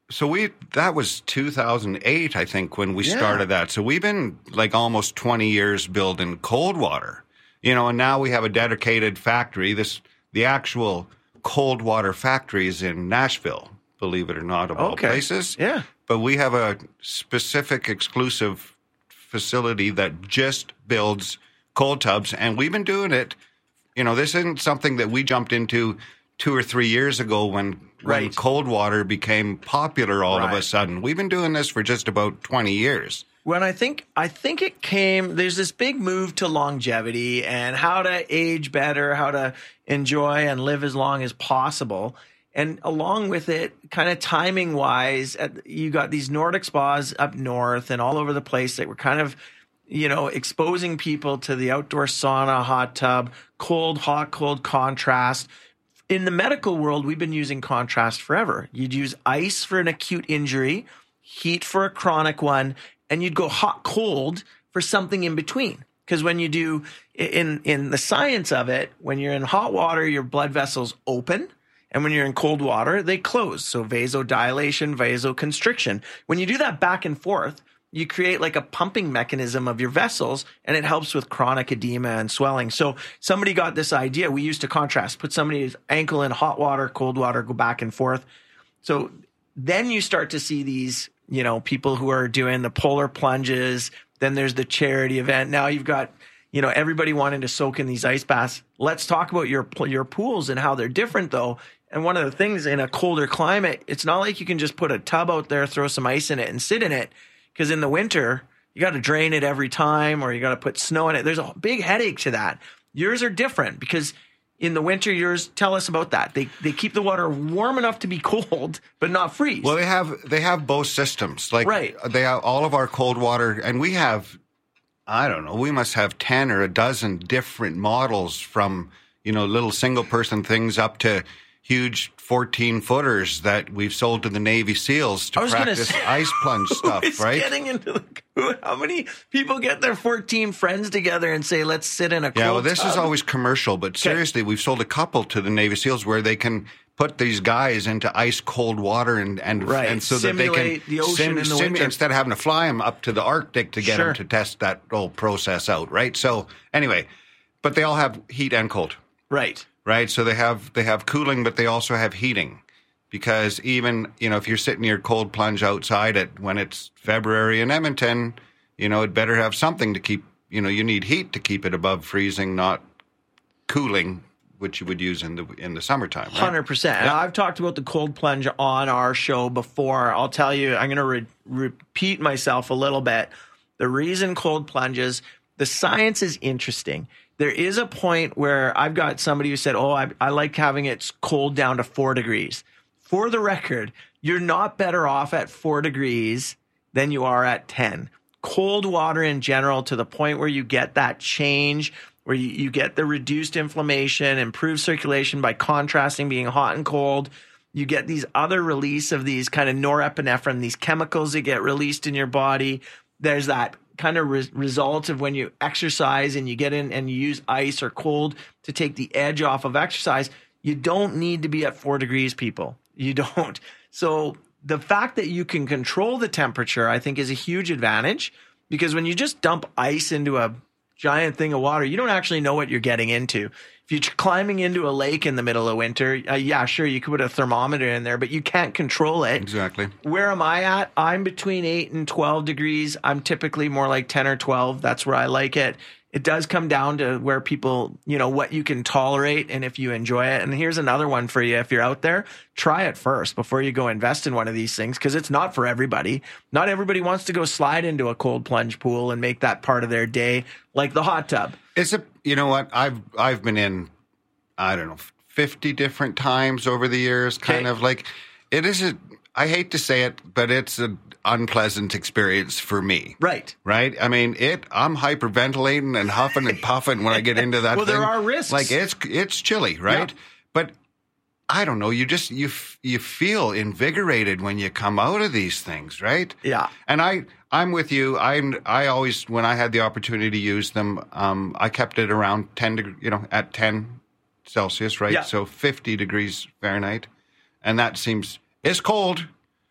So we that was two thousand eight, I think, when we Yeah. started that. So we've been like almost twenty years building cold water, you know, and now we have a dedicated factory. This the actual cold water factory is in Nashville, believe it or not, of all Okay. places. Yeah. But we have a specific exclusive facility that just builds cold tubs, and we've been doing it. You know, this isn't something that we jumped into two or three years ago when, when Right. cold water became popular all of a Right. sudden. We've been doing this for just about twenty years. When I think I think it came, there's this big move to longevity and how to age better, how to enjoy and live as long as possible. And along with it, kind of timing wise, you got these Nordic spas up north and all over the place that were kind of, you know, exposing people to the outdoor sauna, hot tub, cold, hot, cold contrast. In the medical world, we've been using contrast forever. You'd use ice for an acute injury, heat for a chronic one, and you'd go hot, cold for something in between. Because when you do, in, in the science of it, when you're in hot water, your blood vessels open. And when you're in cold water, they close. So vasodilation, vasoconstriction. When you do that back and forth, you create like a pumping mechanism of your vessels, and it helps with chronic edema and swelling. So somebody got this idea. We used to contrast, put somebody's ankle in hot water, cold water, go back and forth. So then you start to see these, you know, people who are doing the polar plunges. Then there's the charity event. Now you've got, you know, everybody wanting to soak in these ice baths. Let's talk about your your pools and how they're different, though. And one of the things in a colder climate, it's not like you can just put a tub out there, throw some ice in it, and sit in it. Because in the winter, you got to drain it every time, or you got to put snow in it. There's a big headache to that. Yours are different because in the winter, yours, tell us about that. They they keep the water warm enough to be cold, but not freeze. Well, they have they have both systems. Like Right. they have all of our cold water, and we have, I don't know, we must have ten or a dozen different models from, you know, little single person things up to huge fourteen footers that we've sold to the Navy SEALs to I was gonna practice say- ice plunge stuff, Who's right? Getting into the how many people get their fourteen friends together and say, let's sit in a cold Yeah, well, this tub? is always commercial, but seriously, we've sold a couple to the Navy SEALs where they can put these guys into ice cold water and and, Right. and so that they Simulate can the ocean in the winter. instead of having to fly them up to the Arctic to get Sure. them to test that whole process out, right? So anyway, but they all have heat and cold, Right. right? So they have they have cooling, but they also have heating. Because even, you know, if you're sitting your cold plunge outside at when it's February in Edmonton, you know, it better have something to keep, you know, you need heat to keep it above freezing, not cooling, which you would use in the in the summertime. Right? one hundred percent. And I've talked about the cold plunge on our show before. I'll tell you, I'm going to re- repeat myself a little bit. The reason cold plunges, the science is interesting. There is a point where I've got somebody who said, oh, I, I like having it cold down to four degrees. For the record, you're not better off at four degrees than you are at ten. Cold water in general, to the point where you get that change, where you, you get the reduced inflammation, improved circulation by contrasting being hot and cold. You get these other release of these kind of norepinephrine, these chemicals that get released in your body. There's that kind of re- result of when you exercise and you get in and you use ice or cold to take the edge off of exercise. You don't need to be at four degrees, people. You don't. So the fact that you can control the temperature, I think, is a huge advantage, because when you just dump ice into a giant thing of water, you don't actually know what you're getting into. If you're climbing into a lake in the middle of winter, uh, yeah, sure, you could put a thermometer in there, but you can't control it. Exactly. Where am I at? I'm between eight and twelve degrees. I'm typically more like ten or twelve. That's where I like it. It does come down to where people, you know, what you can tolerate and if you enjoy it. And here's another one for you. If you're out there, try it first before you go invest in one of these things, because it's not for everybody. Not everybody wants to go slide into a cold plunge pool and make that part of their day, like the hot tub. It's a, you know what? I've I've been in, I don't know, fifty different times over the years. Kind Okay. of like, it is a. I hate to say it, but it's an unpleasant experience for me. Right. Right. I mean, it. I'm hyperventilating and huffing and puffing when I get into that. Well, thing. there are risks. Like it's it's chilly, right? Yeah. But I don't know. You just you f- you feel invigorated when you come out of these things, right? Yeah. And I I'm with you. I'm I always, when I had the opportunity to use them, um, I kept it around ten deg- you know, at ten Celsius, right? Yeah. So fifty degrees Fahrenheit, and that seems it's cold,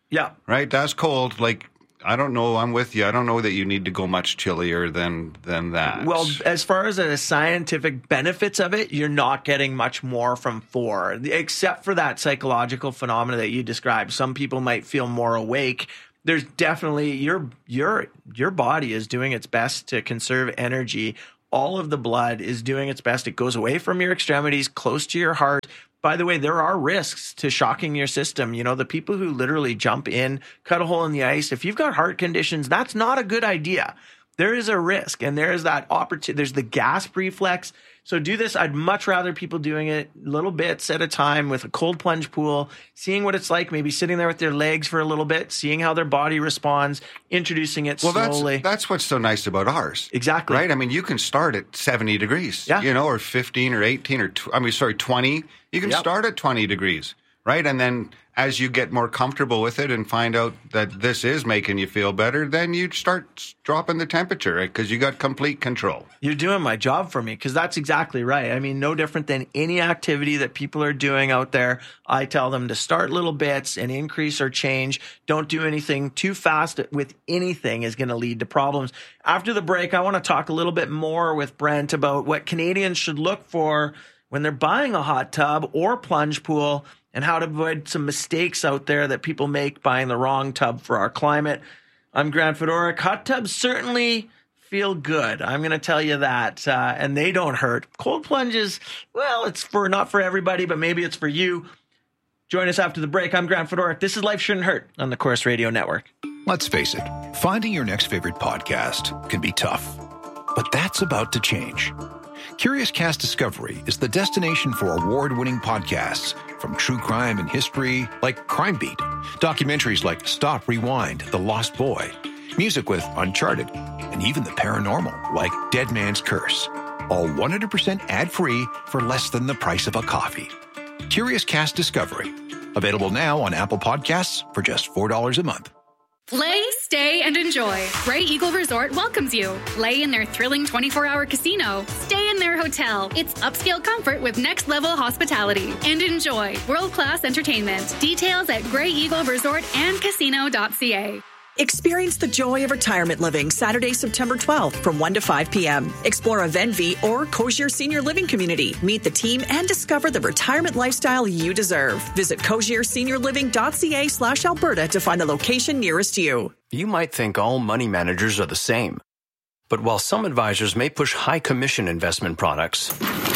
Yeah. Right? That's cold. Like, I don't know. I'm with you. I don't know that you need to go much chillier than than that. Well, as far as the scientific benefits of it, you're not getting much more from four, except for that psychological phenomena that you described. Some people might feel more awake. There's definitely your your your body is doing its best to conserve energy. All of the blood is doing its best. It goes away from your extremities, close to your heart. By the way, there are risks to shocking your system. You know, the people who literally jump in, cut a hole in the ice, if you've got heart conditions, that's not a good idea. There is a risk, and there is that opportunity. There's the gasp reflex. So do this. I'd much rather people doing it little bits at a time with a cold plunge pool, seeing what it's like, maybe sitting there with their legs for a little bit, seeing how their body responds, introducing it well, slowly. That's, that's what's so nice about ours. Exactly. Right? I mean, you can start at seventy degrees, yeah. you know, or fifteen or eighteen or, tw- I mean, sorry, twenty. You can yep. start at twenty degrees, right? And then as you get more comfortable with it and find out that this is making you feel better, then you start dropping the temperature, right? Because you got complete control. You're doing my job for me, because that's exactly right. I mean, no different than any activity that people are doing out there. I tell them to start little bits and increase or change. Don't do anything too fast with anything is going to lead to problems. After the break, I want to talk a little bit more with Brent about what Canadians should look for when they're buying a hot tub or plunge pool, and how to avoid some mistakes out there that people make buying the wrong tub for our climate. I'm Grant Fedoruk. Hot tubs certainly feel good. I'm going to tell you that. Uh, and they don't hurt. Cold plunges, well, it's for not for everybody, but maybe it's for you. Join us after the break. I'm Grant Fedoruk. This is Life Shouldn't Hurt on the Corus Radio Network. Let's face it, finding your next favorite podcast can be tough. But that's about to change. Curious Cast Discovery is the destination for award-winning podcasts, from true crime and history like Crime Beat, documentaries like Stop, Rewind, The Lost Boy, music with Uncharted, and even the paranormal like Dead Man's Curse. All one hundred percent ad-free for less than the price of a coffee. Curious Cast Discovery, available now on Apple Podcasts for just four dollars a month. Play, stay, and enjoy. Grey Eagle Resort welcomes you. Play in their thrilling twenty-four hour casino. Stay in their hotel. It's upscale comfort with next-level hospitality. And enjoy world-class entertainment. Details at grey eagle resort and casino dot c a. Experience the joy of retirement living Saturday, September twelfth from one to five p.m. Explore a Venvi or Cozier Senior Living community. Meet the team and discover the retirement lifestyle you deserve. Visit cozier senior living dot c a slash Alberta to find the location nearest you. You might think all money managers are the same. But while some advisors may push high commission investment products,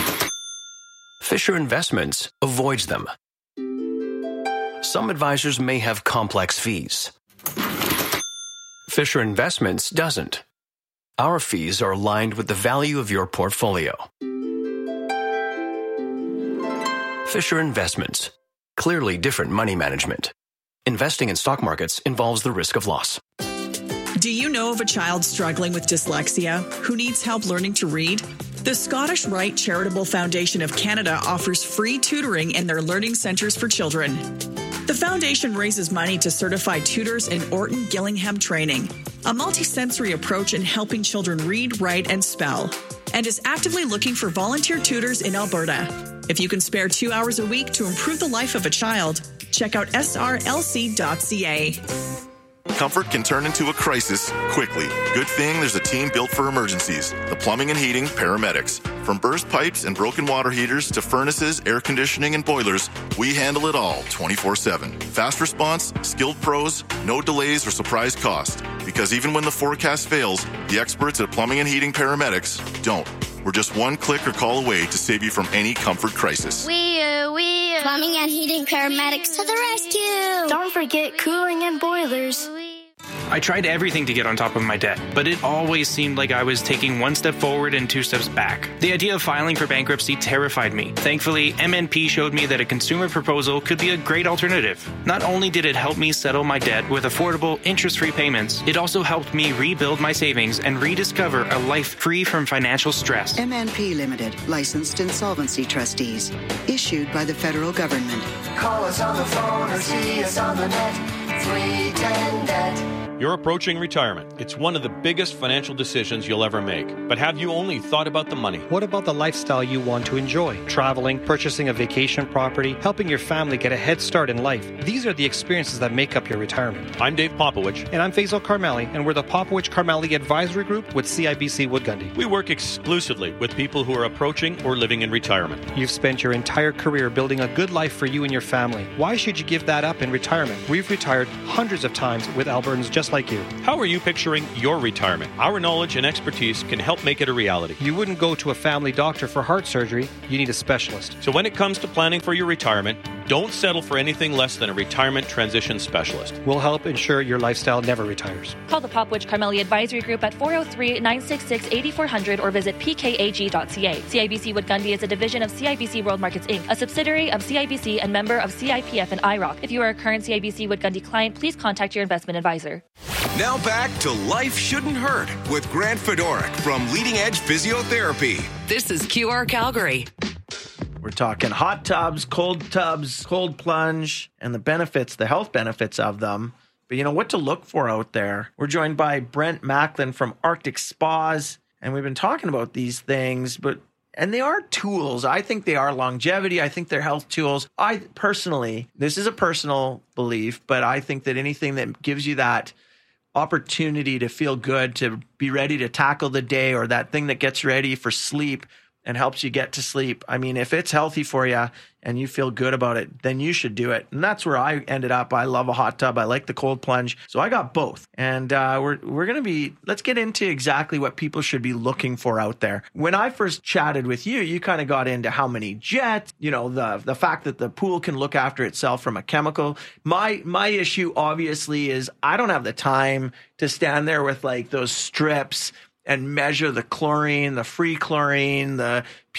Fisher Investments avoids them. Some advisors may have complex fees. Fisher Investments doesn't. Our fees are aligned with the value of your portfolio. Fisher Investments. Clearly different money management. Investing in stock markets involves the risk of loss. Do you know of a child struggling with dyslexia who needs help learning to read? The Scottish Rite Charitable Foundation of Canada offers free tutoring in their learning centres for children. The foundation raises money to certify tutors in Orton Gillingham training, a multisensory approach in helping children read, write, and spell, and is actively looking for volunteer tutors in Alberta. If you can spare two hours a week to improve the life of a child, check out s r l c dot c a. Comfort can turn into a crisis quickly. Good thing there's a team built for emergencies. The Plumbing and Heating Paramedics. From burst pipes and broken water heaters to furnaces, air conditioning, and boilers, we handle it all twenty-four seven. Fast response, skilled pros, no delays or surprise cost. Because even when the forecast fails, the experts at Plumbing and Heating Paramedics don't. We're just one click or call away to save you from any comfort crisis. We are, we are. Plumbing and Heating Paramedics to the rescue. Don't forget cooling and boilers. I tried everything to get on top of my debt, but it always seemed like I was taking one step forward and two steps back. The idea of filing for bankruptcy terrified me. Thankfully, M N P showed me that a consumer proposal could be a great alternative. Not only did it help me settle my debt with affordable, interest-free payments, it also helped me rebuild my savings and rediscover a life free from financial stress. M N P Limited, licensed insolvency trustees, issued by the federal government. Call us on the phone or see us on the net. three ten debt. You're approaching retirement. It's one of the biggest financial decisions you'll ever make. But have you only thought about the money? What about the lifestyle you want to enjoy? Traveling, purchasing a vacation property, helping your family get a head start in life. These are the experiences that make up your retirement. I'm Dave Popowich. And I'm Faisal Karmali, and we're the Popowich Karmali Advisory Group with C I B C Wood Gundy. We work exclusively with people who are approaching or living in retirement. You've spent your entire career building a good life for you and your family. Why should you give that up in retirement? We've retired hundreds of times with Albertans just like you. How are you picturing your retirement? Our knowledge and expertise can help make it a reality. You wouldn't go to a family doctor for heart surgery. You need a specialist. So when it comes to planning for your retirement, don't settle for anything less than a retirement transition specialist. We'll help ensure your lifestyle never retires. Call the Popowich Karmali Advisory Group at four oh three, nine six six, eight four hundred or visit p k a g dot c a. C I B C Wood Gundy is a division of C I B C World Markets Incorporated, a subsidiary of C I B C and member of C I P F and I R O C. If you are a current C I B C Wood Gundy client, please contact your investment advisor. Now back to Life Shouldn't Hurt with Grant Fedorik from Leading Edge Physiotherapy. This is Q R Calgary. We're talking hot tubs, cold tubs, cold plunge, and the benefits, the health benefits of them. But you know what to look for out there. We're joined by Brent Macklin from Arctic Spas, and we've been talking about these things, but and they are tools. I think they are longevity. I think they're health tools. I personally, this is a personal belief, but I think that anything that gives you that opportunity to feel good, to be ready to tackle the day, or that thing that gets ready for sleep and helps you get to sleep. I mean, if it's healthy for you and you feel good about it, then you should do it. And that's where I ended up. I love a hot tub. I like the cold plunge. So I got both. And uh, we're we're going to be, let's get into exactly what people should be looking for out there. When I first chatted with you, you kind of got into how many jets, you know, the the fact that the pool can look after itself from a chemical. My my issue obviously is I don't have the time to stand there with like those strips and measure the chlorine, the free chlorine, the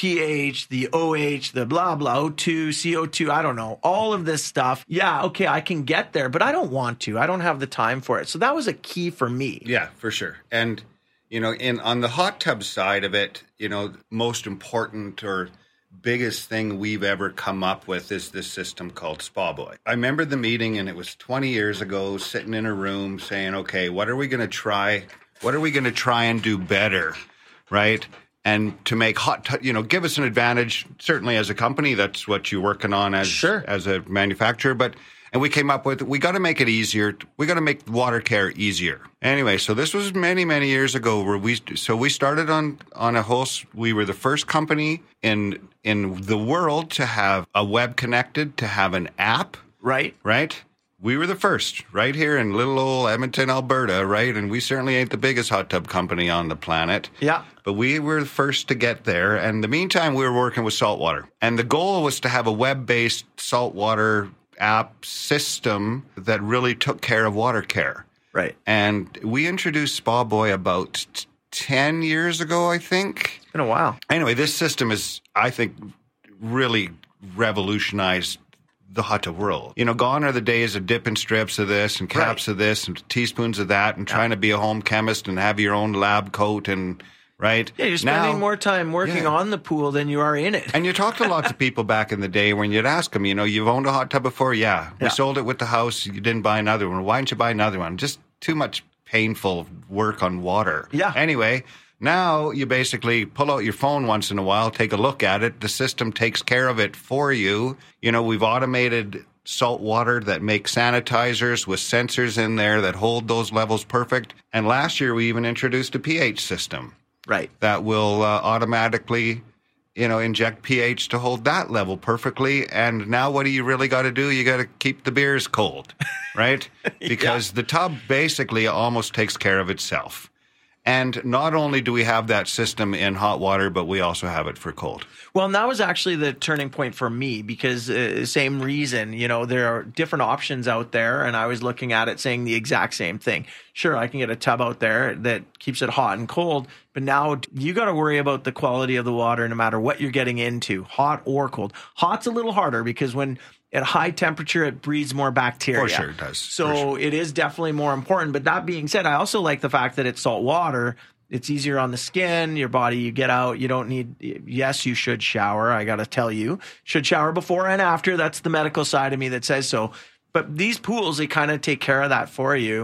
pH, the O H, the blah, blah, O two, C O two, I don't know, all of this stuff. Yeah, okay, I can get there, but I don't want to. I don't have the time for it. So that was a key for me. Yeah, for sure. And, you know, in on the hot tub side of it, you know, most important or biggest thing we've ever come up with is this system called Spa Boy. I remember the meeting, and it was twenty years ago, sitting in a room saying, okay, what are we going to try What are we going to try and do better, right? And to make hot, t- you know, give us an advantage. Certainly, as a company, that's what you're working on as sure. as a manufacturer. But and we came up with we got to make it easier. We got to make water care easier. Anyway, so this was many many years ago. Where we so we started on on a whole. We were the first company in in the world to have a web connected, to have an app. Right. Right. We were the first right here in little old Edmonton, Alberta, right? And we certainly ain't the biggest hot tub company on the planet. Yeah. But we were the first to get there. And in the meantime, we were working with saltwater. And the goal was to have a web-based saltwater app system that really took care of water care. Right. And we introduced Spa Boy about t- ten years ago, I think. It's been a while. Anyway, this system is, I think, really revolutionized the hot tub world. You know, gone are the days of dipping strips of this and caps right. of this and teaspoons of that and yeah. trying to be a home chemist and have your own lab coat and, right? Yeah, you're spending now, more time working yeah. on the pool than you are in it. And you talk to lots of people back in the day when you'd ask them, you know, you've owned a hot tub before? Yeah. We yeah. sold it with the house. You didn't buy another one. Why didn't you buy another one? Just too much painful work on water. Yeah. Anyway, now you basically pull out your phone once in a while, take a look at it. The system takes care of it for you. You know, we've automated salt water that make sanitizers with sensors in there that hold those levels perfect. And last year we even introduced a pH system. Right. That will uh, automatically, you know, inject pH to hold that level perfectly. And now what do you really got to do? You got to keep the beers cold, right? Because yeah. the tub basically almost takes care of itself. And not only do we have that system in hot water, but we also have it for cold. Well, and that was actually the turning point for me because uh, same reason, you know, there are different options out there. And I was looking at it saying the exact same thing. Sure, I can get a tub out there that keeps it hot and cold. But now you got to worry about the quality of the water no matter what you're getting into, hot or cold. Hot's a little harder because when at high temperature, it breeds more bacteria. For sure it does. So sure. it is definitely more important. But that being said, I also like the fact that it's salt water. It's easier on the skin, your body, you get out. You don't need, yes, you should shower. I got to tell you, should shower before and after. That's the medical side of me that says so. But these pools, they kind of take care of that for you.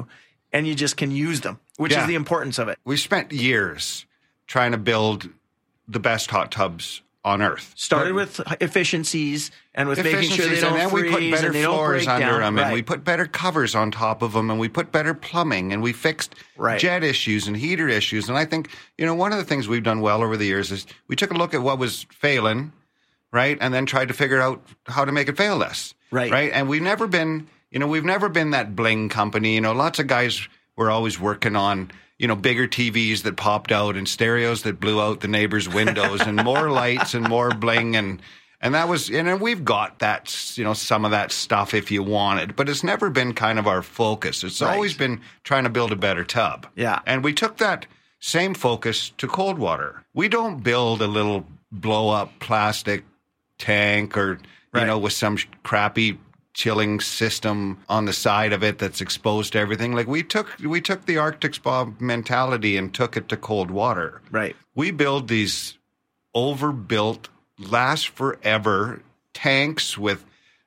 and you just can use them, which Yeah. is the importance of it. We spent years trying to build the best hot tubs on Earth. Started with efficiencies and with making sure they Efficiencies, don't and then we put freeze better and they don't floors break under down. them, Right. and we put better covers on top of them, and we put better plumbing, and we fixed Right. jet issues and heater issues. And I think, you know, one of the things we've done well over the years is we took a look at what was failing, right, and then tried to figure out how to make it fail less. Right. Right. And we've never been, you know, we've never been that bling company. You know, lots of guys were always working on, you know, bigger T Vs that popped out and stereos that blew out the neighbors' windows and more lights and more bling. And, and that was, and then we've got that, you know, some of that stuff if you want it, but it's never been kind of our focus. It's Right. always been trying to build a better tub. Yeah. And we took that same focus to cold water. We don't build a little blow up plastic tank or, you Right. know, with some sh- crappy chilling system on the side of it that's exposed to everything. Like we took we took the Arctic Spa mentality and took it to cold water. Right. We build these overbuilt, last forever tanks with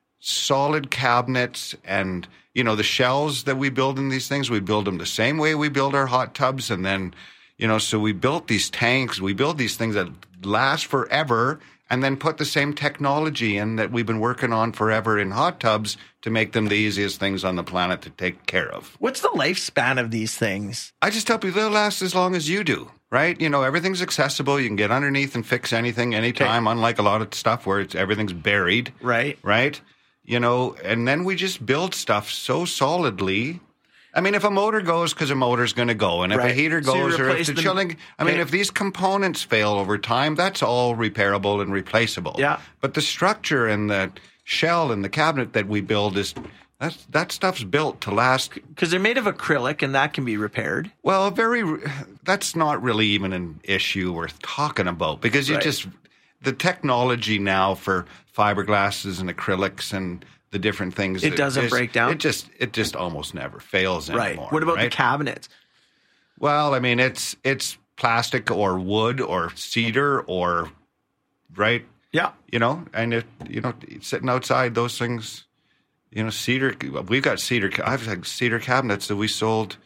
solid cabinets, and you know the shells that we build in these things, we build them the same way we build our hot tubs. And then, you know, so we built these tanks, we build these things that last forever, and then put the same technology in that we've been working on forever in hot tubs to make them the easiest things on the planet to take care of. What's the lifespan of these things? I just tell people they'll last as long as you do, right? You know, everything's accessible. You can get underneath and fix anything anytime, unlike a lot of stuff where it's everything's buried. Right. Right? You know, and then we just build stuff so solidly. I mean, if a motor goes, because a motor's going to go, and if Right. a heater So you goes, or if replace the them- chilling, I mean, Okay. if these components fail over time, that's all repairable and replaceable. Yeah. But the structure and the shell and the cabinet that we build is that's that stuff's built to last. Because they're made of acrylic, and that can be repaired. Well, very. That's not really even an issue worth talking about, because you Right. just the technology now for fiberglasses and acrylics and the different things. It doesn't is- break down? It just it just almost never fails Right. anymore. What about right? the cabinets? Well, I mean, it's it's plastic or wood or cedar or right. Yeah. You know, and it you know sitting outside, those things. You know, cedar. We've got cedar. I've had cedar cabinets that we sold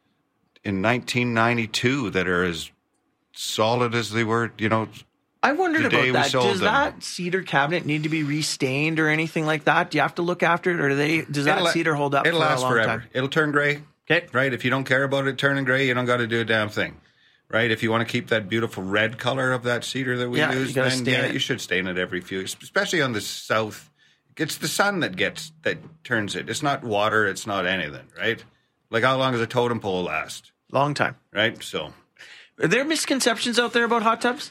in nineteen ninety-two that are as solid as they were. You know, I wondered the day about we that. sold Does them. that cedar cabinet need to be restained or anything like that? Do you have to look after it, or do they? Does that It'll- cedar hold up It'll for last a long forever. time? It'll turn gray. Okay. Right? If you don't care about it turning gray, you don't got to do a damn thing. Right? If you want to keep that beautiful red color of that cedar that we Yeah, you use, gotta then stain yeah, it. you should stain it every few, especially on the south. It's the sun that gets that turns it. It's not water. It's not anything. Right? Like how long does a totem pole last? Long time. Right? So, Are there misconceptions out there about hot tubs?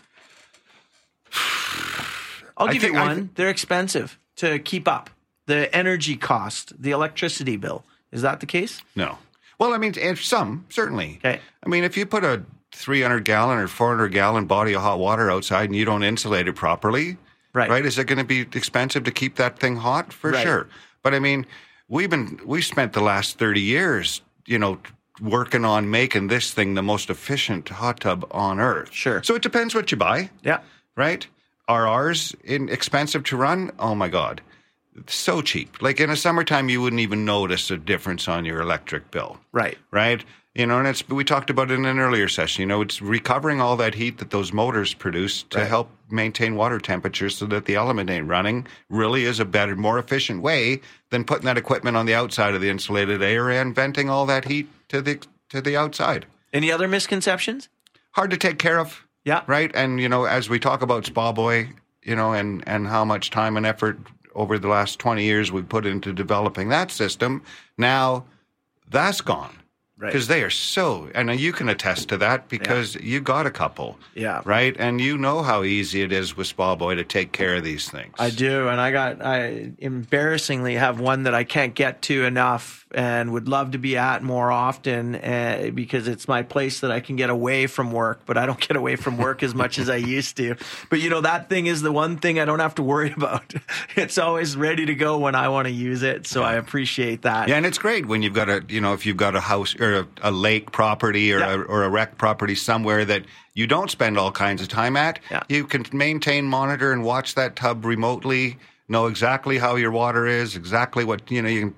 I'll I give think- you I one. th- They're expensive to keep up. The energy cost, the electricity bill. Is that the case? no. Well, I mean, if some certainly. Okay. I mean, if you put a three hundred gallon or four hundred gallon body of hot water outside and you don't insulate it properly, Right. right? Is it going to be expensive to keep that thing hot? For Right. sure. But I mean, we've been we spent the last thirty years, you know, working on making this thing the most efficient hot tub on Earth. Sure. So it depends what you buy, Yeah. right? Are ours in, expensive to run? Oh my God, it's so cheap. Like in the summertime, you wouldn't even notice a difference on your electric bill. Right. Right? You know, and it's we talked about it in an earlier session. You know, it's recovering all that heat that those motors produce to Right. help maintain water temperature so that the element ain't running really is a better, more efficient way than putting that equipment on the outside of the insulated area and venting all that heat to the to the outside. Any other misconceptions? Hard to take care of. Yeah. Right? And, you know, as we talk about Spa Boy, you know, and, and how much time and effort over the last twenty years we've put into developing that system, now that's gone. Right. Because they are so, and you can attest to that because you got a couple. Yeah. Right? And you know how easy it is with Spa Boy to take care of these things. I do, and I got I embarrassingly have one that I can't get to enough and would love to be at more often uh, because it's my place that I can get away from work, but I don't get away from work as much as I used to. But you know, that thing is the one thing I don't have to worry about. It's always ready to go when I want to use it, so I appreciate that. Yeah, and it's great when you've got a, you know, if you've got a house or a, a lake property or, Yeah. a, or a rec property somewhere that you don't spend all kinds of time at, Yeah. you can maintain, monitor, and watch that tub remotely, know exactly how your water is, exactly what, you know, you can,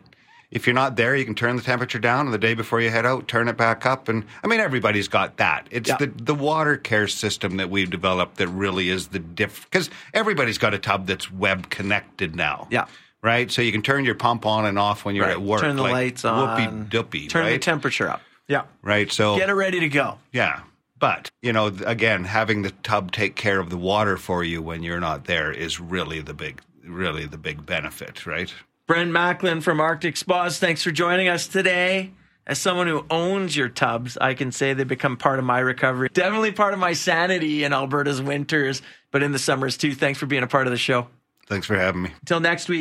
if you're not there, you can turn the temperature down, and the day before you head out, turn it back up. And I mean, everybody's got that. It's Yeah. the, the water care system that we've developed that really is the diff. Because everybody's got a tub that's web connected now. Yeah. Right? So you can turn your pump on and off when you're Right. at work. Turn the like lights on. Whoopie-doopie, Turn right? the temperature up. Yeah. Right? So Get it ready to go. yeah. But, you know, th- again, having the tub take care of the water for you when you're not there is really the big, really the big benefit, right? Brent Macklin from Arctic Spas, thanks for joining us today. As someone who owns your tubs, I can say they become part of my recovery. Definitely part of my sanity in Alberta's winters, but in the summers too. Thanks for being a part of the show. Thanks for having me. Until next week.